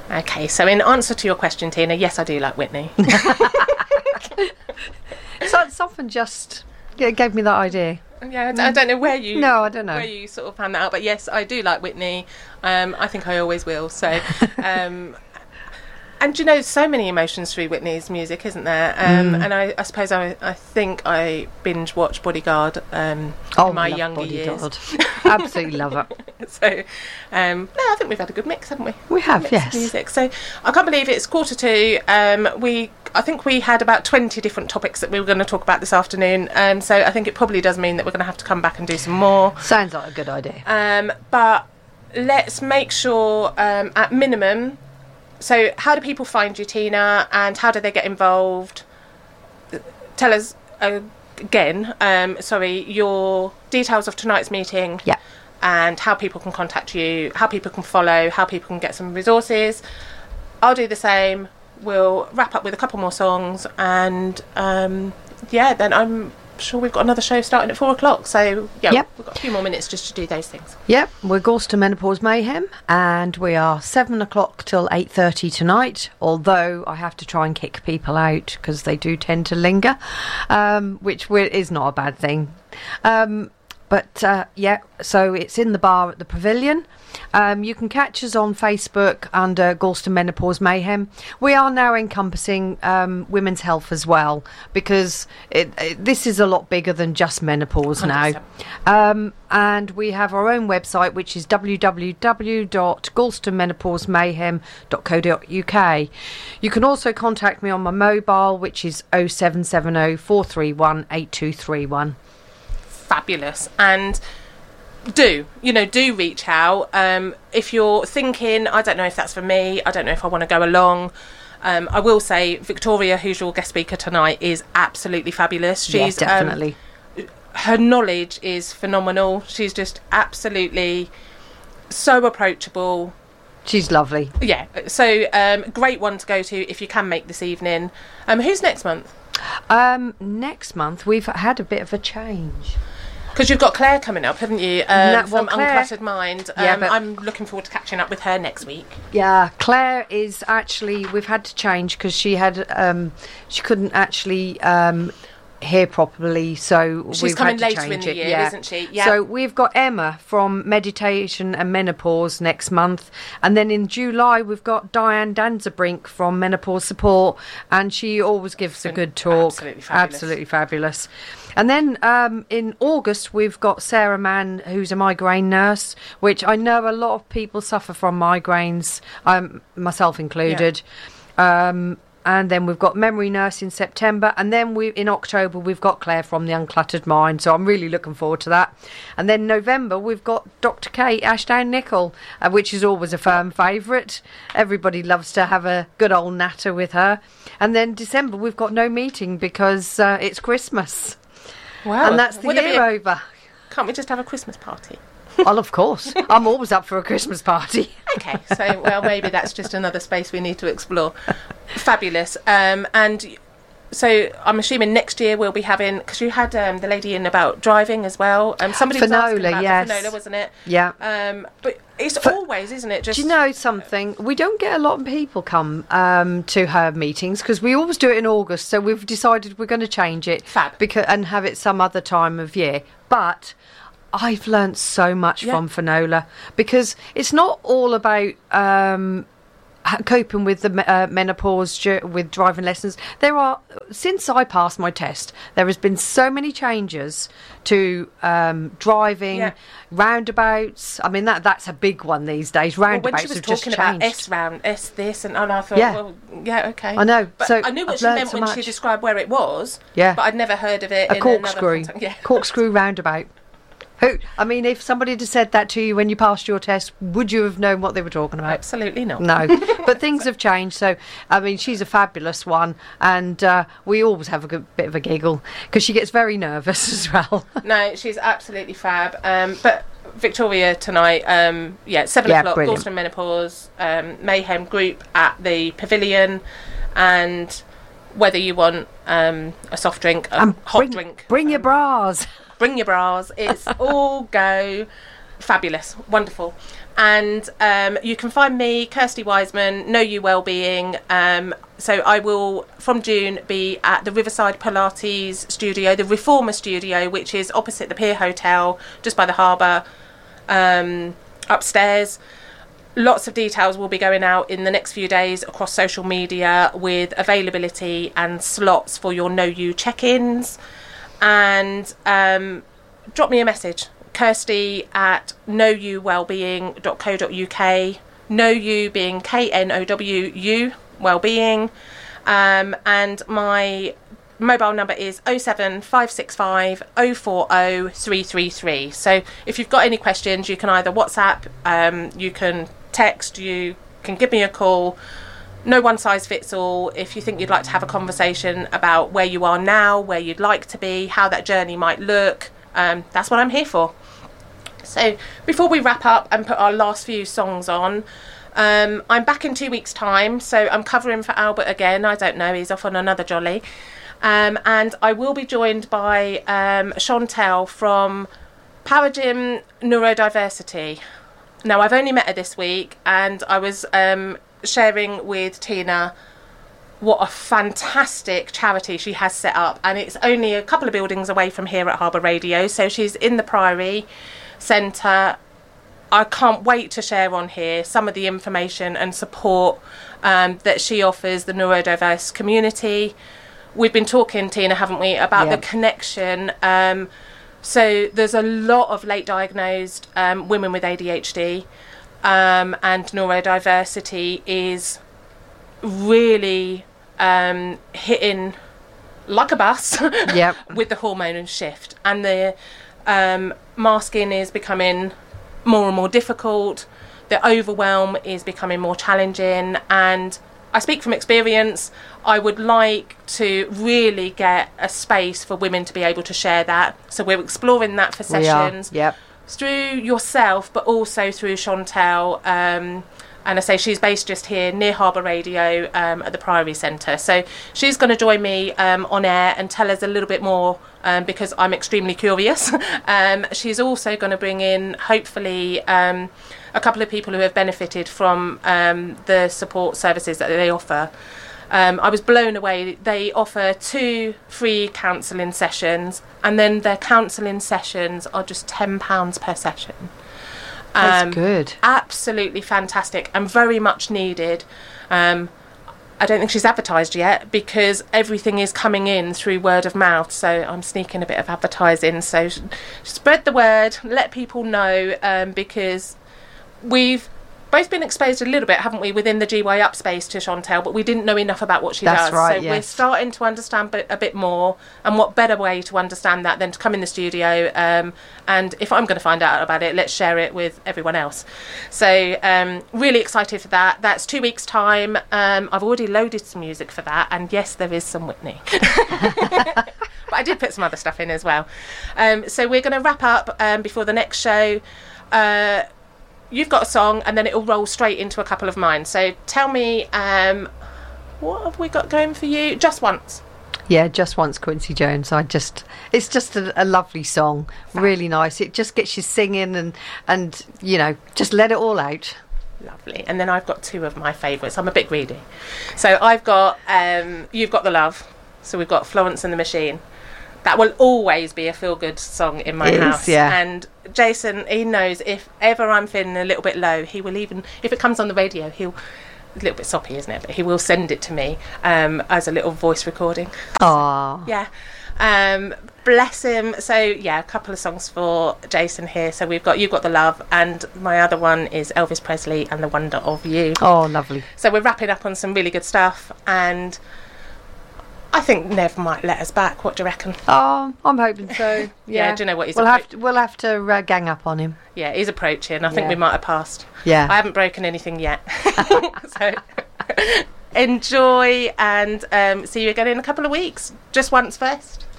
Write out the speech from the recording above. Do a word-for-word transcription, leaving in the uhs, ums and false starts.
Okay, so in answer to your question, Tina, yes, I do like Whitney. So something just yeah, gave me that idea. Yeah, I d- I don't know where you. No, I don't know where you sort of found that out, but yes, I do like Whitney. Um, I think I always will. So, um, and you know, so many emotions through Whitney's music, isn't there? Um, Mm. And I, I suppose I, I think I binge watched Bodyguard um, Oh, in my love younger Bodyguard. years. Absolutely love it. So, um, no, I think we've had a good mix, haven't we? We have, Mix of yes. Music. So, I can't believe it's quarter two. Um, we, I think we had about twenty different topics that we were going to talk about this afternoon. Um, so, I think it probably does mean that we're going to have to come back and do some more. Sounds like a good idea. Um, but let's make sure, um, at minimum. So, how do people find you, Tina, and how do they get involved? Tell us uh, again. Um, sorry, your details of tonight's meeting. Yeah. And how people can contact you, how people can follow, how people can get some resources. I'll do the same. We'll wrap up with a couple more songs, and um, yeah, then I'm sure we've got another show starting at four o'clock. So yeah, Yep. we've got a few more minutes just to do those things. Yep, we're Gorster Menopause Mayhem, and we are seven o'clock till eight thirty tonight. Although I have to try and kick people out because they do tend to linger, um, which we- is not a bad thing. Um, but uh, yeah, so it's in the bar at the Pavilion. Um, you can catch us on Facebook under Gorster Menopause Mayhem. We are now encompassing um, women's health as well, because it, it, this is a lot bigger than just menopause one hundred now. Um, and we have our own website, which is w w w dot gorster menopause mayhem dot co dot u k. You can also contact me on my mobile, which is oh seven seven oh, four three one, eight two three one. Fabulous. And do you know do reach out um if you're thinking, I don't know if that's for me, I don't know if I want to go along. um I will say Victoria, who's your guest speaker tonight, is absolutely fabulous. She's Yeah, definitely. um, her knowledge is phenomenal. She's just absolutely so approachable. She's lovely. Yeah, so um great one to go to if you can make this evening. Um who's next month? Um, next month we've had a bit of a change. Because you've got Claire coming up, haven't you? Um, No, well, from Claire- Uncluttered Mind. Um, Yeah, but- I'm looking forward to catching up with her next week. Yeah, Claire is actually, we've had to change because she had um she couldn't actually um hear properly, so She's we've coming had to later in change the it. year, yeah. isn't she? Yeah. So we've got Emma from Meditation and Menopause next month, and then in July we've got Diane Danzebrink from Menopause Support, and she always gives a good talk. absolutely fabulous. Absolutely fabulous. And then um, in August we've got Sarah Mann, who's a migraine nurse, which I know a lot of people suffer from migraines, um, myself included. Um, and then we've got Memory Nurse in September, and then we in October we've got Claire from the Uncluttered Mind, so I'm really looking forward to that. And then November we've got Doctor Kate Ashdown Nicol, uh, which is always a firm favourite. Everybody loves to have a good old natter with her. And then December we've got no meeting because uh, it's Christmas. Wow. And that's the Would there be year a- over. Can't we just have a Christmas party? Well, of course. I'm always up for a Christmas party. Okay, so, well, maybe that's just another space we need to explore. Fabulous. Um, and so I'm assuming next year we'll be having, because you had um, the lady in about driving as well. Um, somebody was asking Finola, about yes. the Finola, wasn't it? Yeah. Um, but it's For- always, isn't it? Just Do you know something? We don't get a lot of people come um, to her meetings because we always do it in August. So we've decided we're going to change it Fab. because and have it some other time of year. But I've learnt so much Yeah. from Finola because it's not all about um, ha- coping with the me- uh, menopause dur- with driving lessons. There are, since I passed my test, there has been so many changes to um, driving, Yeah. roundabouts. I mean, that that's a big one these days. Well, when Roundabouts she was have just talking about changed. S round, S this, and, and I thought, Yeah. well, yeah, okay. I know. But So I knew what I've she learnt meant so when she much. described where it was. Yeah. But I'd never heard of it. A in corkscrew, Another context. Yeah. corkscrew roundabout. Who? I mean, if somebody had said that to you when you passed your test, would you have known what they were talking about? Absolutely not. No, but things have changed. So, I mean, she's a fabulous one, and uh, we always have a good bit of a giggle because she gets very nervous as well. No, she's absolutely fab. Um, but Victoria tonight, um, yeah, seven Yeah, o'clock, brilliant. Gorster Menopause um, Mayhem group at the Pavilion, and whether you want um, a soft drink, a And hot bring, drink, Bring your bras. bring your bras. It's all go. Fabulous, wonderful. and um, you can find me, Kirsty Wiseman, Know You Wellbeing. Um, so I will, from June, be at the Riverside Pilates studio, the Reformer studio, which is opposite the Pier Hotel, just by the harbour, um, upstairs. Lots of details will be going out in the next few days across social media with availability and slots for your Know You check-ins. And um, drop me a message. Kirsty at know you wellbeing dot co dot uk. Know You being K N O W U, Wellbeing. Um, and my mobile number is oh seven five six five oh four oh three three three. So if you've got any questions, you can either WhatsApp, um, you can text, you can give me a call. No one size fits all. If you think you'd like to have a conversation about where you are now, where you'd like to be, how that journey might look, um, that's what I'm here for. So before we wrap up and put our last few songs on, um, I'm back in two weeks' time. So I'm covering for Albert again. I don't know, he's off on another jolly. Um, and I will be joined by um, Chantel from Paragym Neurodiversity. Now, I've only met her this week, and I was um, sharing with Tina what a fantastic charity she has set up. And it's only a couple of buildings away from here at Harbour Radio. So she's in the Priory Centre. I can't wait to share on here some of the information and support um, that she offers the neurodiverse community. We've been talking, Tina, haven't we, about Yep. the connection. Um, so there's a lot of late diagnosed um, women with A D H D, um, and neurodiversity is really um, hitting like a bus Yep. with the hormone shift, and the um, masking is becoming more and more difficult. The overwhelm is becoming more challenging, and I speak from experience. I would like to really get a space for women to be able to share that. So we're exploring that for We are. sessions Yep. through yourself, but also through Chantel. Um, and I say she's based just here near Harbour Radio um, at the Priory Centre. So she's going to join me um, on air and tell us a little bit more um, because I'm extremely curious. um, she's also going to bring in, hopefully, um, a couple of people who have benefited from um, the support services that they offer. Um, I was blown away. They offer two free counselling sessions, and then their counselling sessions are just ten pounds per session. That's Um, good. Absolutely fantastic and very much needed. Um, I don't think she's advertised yet because everything is coming in through word of mouth. So I'm sneaking a bit of advertising. So sh- spread the word, let people know, um, because we've both been exposed a little bit, haven't we, within the G Y Up space to Chantel, but we didn't know enough about what she That's does. right, so we're yes. starting to understand b- a bit more, and what better way to understand that than to come in the studio, um, and if I'm going to find out about it, let's share it with everyone else. So um, really excited for that. That's two weeks' time. Um, I've already loaded some music for that, and yes, there is some Whitney. But I did put some other stuff in as well. Um, so we're going to wrap up um, before the next show. Uh, You've got a song, and then it'll roll straight into a couple of mine. So tell me, um, what have we got going for you? Just Once. Yeah, Just Once, Quincy Jones. I just, it's just a, a lovely song, really nice. It just gets you singing and, and you know, just let it all out. Lovely. And then I've got two of my favourites. I'm a bit greedy. So I've got, um, You've Got the Love. So we've got Florence and the Machine. That will always be a feel-good song in my It is, house. yeah. And Jason, he knows if ever I'm feeling a little bit low, he will even, if it comes on the radio, he'll, a little bit soppy, isn't it? But he will send it to me um, as a little voice recording. Aww. Yeah. Um, bless him. So, yeah, a couple of songs for Jason here. So we've got You've Got the Love, and my other one is Elvis Presley and The Wonder of You. Oh, lovely. So we're wrapping up on some really good stuff, and I think Nev might let us back. What do you reckon? Oh, I'm hoping so. Yeah. Yeah, do you know what he's We'll appro- have to, we'll have to uh, gang up on him. Yeah, he's approaching. I think Yeah. we might have passed. Yeah. I haven't broken anything yet. So enjoy, and um, see you again in a couple of weeks. Just once first.